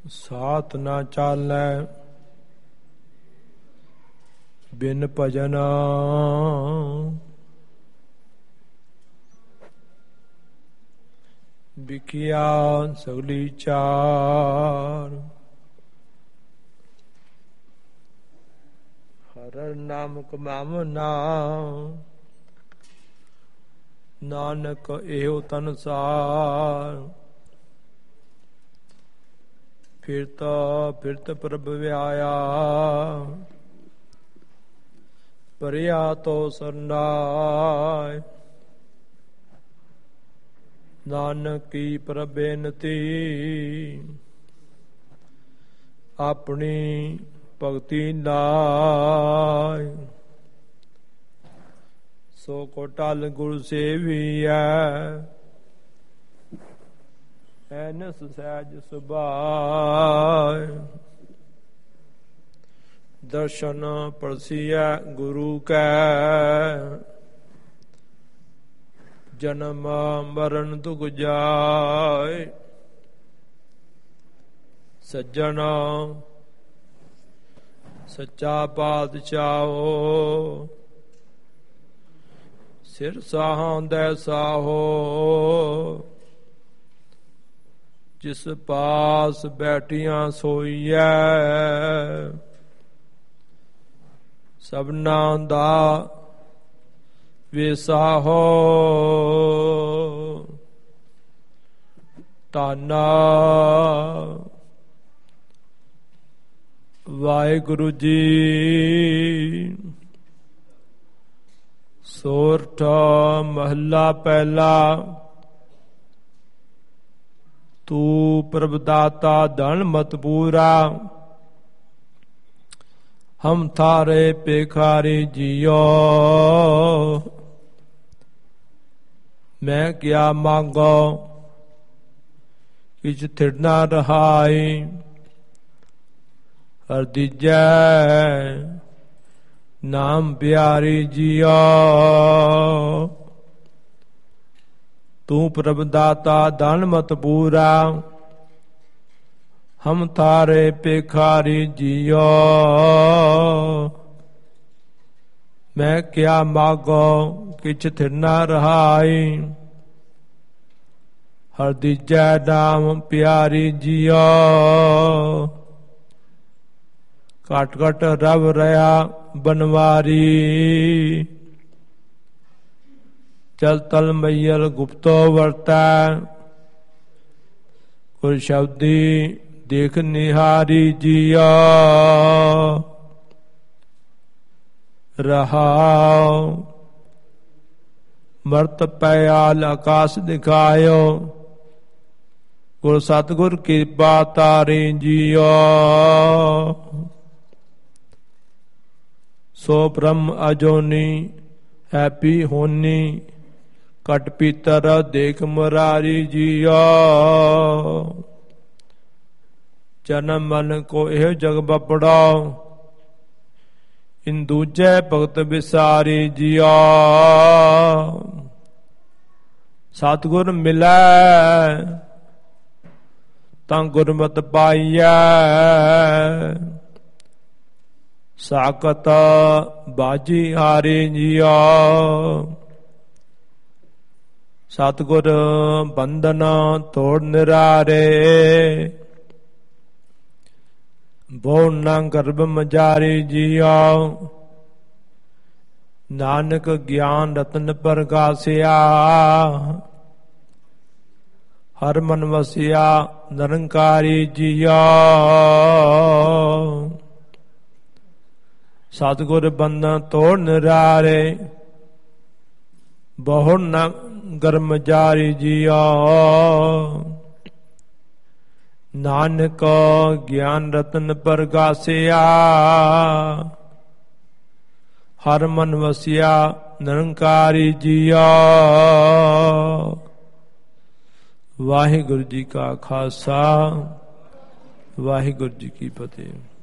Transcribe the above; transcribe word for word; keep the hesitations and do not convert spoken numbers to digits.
ਸਾਥ ਨਾ ਚਾਲੈ ਬਿਨ ਭਜਨ ਵਿਕਿਆ ਸਗਲੀ ਚਾਰ। ਹਰਿ ਨਾਮ ਕਮਾਵਨਾ ਨਾਨਕ ਇਹੋ ਤਨਸਾਰ। ਫਿਰਤ ਫਿਰਤ ਪ੍ਰਭ ਵਿਆਇਆ ਪਰਿਆ ਤੋ ਸਰਨਾਇ। ਨਾਨਕ ਕੀ ਪ੍ਰਬੇਨਤੀ ਆਪਣੀ ਭਗਤੀ ਲਾਇ। ਸੋ ਕੋ ਟਲ ਗੁਰ ਸੇਵੀਐ ਐਨਸ ਸਹਿਜ ਸੁਭਾਇ। ਦਰਸ਼ਨ ਪਰਸੀਐ ਗੁਰੂ ਕੈ ਜਨਮ ਮਰਨ ਦੁਖ ਜਾਇ। ਸੱਜਣ ਸੱਚਾ ਪਾਤਸ਼ਾਹੋ ਸਿਰ ਸਾਹਾਂ ਦੈ ਸਾਹੋ। ਜਿਸ ਪਾਸ ਬੈਠੀਆਂ ਸੋਈਐ ਸਭਨਾ ਦਾ ਵਿਸਾਹੋ। ਧੰਨ ਵਾਹਿਗੁਰੂ ਜੀ। ਸੋਰਠ ਮਹੱਲਾ ਪਹਿਲਾ। ਤੂੰ ਪ੍ਰਭ ਦਾਤਾ ਧਨ ਮਤ ਪੂਰਾ ਹਮ ਥਾਰੇ ਭਿਖਾਰੀ ਜੀਓ। ਮੈਂ ਕਿਆ ਮੰਗੋ ਕਿਛ ਥਿੜ ਨਾ ਰਹਾਈ। ਹਰ ਦੀਜੈ ਨਾਮ ਪਿਆਰੀ ਜੀਓ। ਤੂੰ ਪ੍ਰਭ ਦਾਤਾ ਧਨ ਮਤ ਪੂਰਾ ਹਮ ਥਾਰੇ ਭਿਖਾਰੀ ਜੀਓ। ਮੈਂ ਕਿਆ ਮਾਗੋ ਕਿਛ ਥਿਰ ਨਾ ਰਹਾਈ। ਹਰ ਦੀਜੈ ਨਾਮ ਪਿਆਰੀ ਜੀਓ। ਘਟ ਘਟ ਰਵ ਰਹਾ ਬਨਵਾਰੀ। ਚਲ ਤਲ ਮਈਲ ਗੁਪਤੋ ਵਰਤੈ। ਕੁਲ ਸ਼ਬਦੀ ਦੇਖ ਨਿਹਾਰੀ ਜੀਓ। ਰਹਾਉ ਮਰਤ ਪਿਆਲ ਆਕਾਸ ਦਿਖਾਇਓ। ਗੁਰ ਸਤਿਗੁਰ ਕਿਰਪਾ ਤਾਰੀ ਜੀਓ। ਸੋ ਬ੍ਰਹਮ ਅਜੋਨੀ ਹੈਪੀ ਹੋਨੀ ਕਟ ਪੀਤਰ ਦੇਖ ਮੁਰਾਰੀ ਜੀਓ। ਜਨਮ ਮਨ ਕੋ ਇਹ ਜਗ ਬਪੜਾ ਇਨ ਦੂਜੈ ਭਗਤ ਵਿਸਾਰੀ ਜੀਓ। ਸਤਿਗੁਰ ਮਿਲੈ ਤਾਂ ਗੁਰਮਤਿ ਪਾਈਐ। ਸਾਕਤ ਬਾਜੀ ਹਾਰੀ ਜੀਓ। ਸਤਿਗੁਰ ਬੰਧਨ ਤੋੜ ਨਿਰਾਰੇ। ਬੋੜ ਨਾ ਗਰਭ ਮਜਾਰੀ ਜੀਓ। ਨਾਨਕ ਗਿਆਨ ਰਤਨ ਪ੍ਰਗਾਸਿਆ। ਹਰ ਮਨ ਵਸਿਆ ਨਿਰੰਕਾਰੀ ਜੀਓ। ਸਤਿਗੁਰ ਬੰਧਨ ਤੋੜ ਨਿਰਾਰੇ। ਬਹੁ ਨ ਗਰਮ ਜਾਰੀ ਜੀਓ। ਨਾਨਕ ਗਿਆਨ ਰਤਨ ਪ੍ਰਗਾਸਿਆ। ਹਰ ਮਨ ਵਸਿਆ ਨਿਰੰਕਾਰੀ ਜੀਓ। ਵਾਹਿਗੁਰੂ ਜੀ ਕਾ ਖਾਲਸਾ ਵਾਹਿਗੁਰੂ ਜੀ ਕੀ ਫਤਿਹ।